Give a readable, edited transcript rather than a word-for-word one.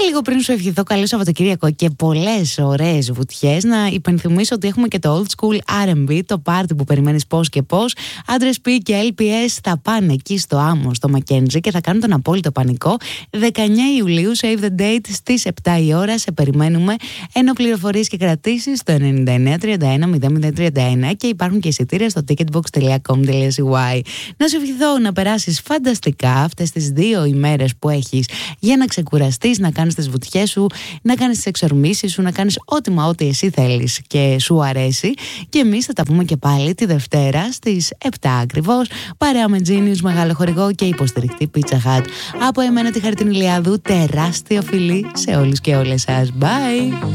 λίγο πριν σου ευχηθώ καλό Σαββατοκύριακο και πολλές ωραίες βουτιές, να υπενθυμίσω ότι έχουμε και το Old School R&B, το πάρτι που περιμένεις πώς και πώς. Άντρες P και LPS θα πάνε εκεί στο Άμμο, στο Μακέντζι, και θα κάνουν τον απόλυτο πανικό. 19 Ιουλίου, save the date, στις 7 η ώρα. Σε περιμένουμε. Ενώ πληροφορίες και κρατήσεις στο 9931 και υπάρχουν και εισιτήρια στο ticketbox.com.cy. Να σου ευχηθώ να περάσεις φανταστικά αυτές τις 2 ημέρες που έχεις για να ξεκουραστείς, να κάνεις τις βουτιές σου, να κάνεις τις εξορμήσεις σου, να κάνεις ό,τι εσύ θέλεις και σου αρέσει. Και εμείς θα τα πούμε και πάλι τη Δευτέρα στις 7 ακριβώς, παρέα με Genius, μεγάλο χορηγό και υποστηρικτή Pizza Hut. Από εμένα τη Χαριτίνη Ηλιάδου, τεράστιο φιλί σε όλους και όλες σας. Bye!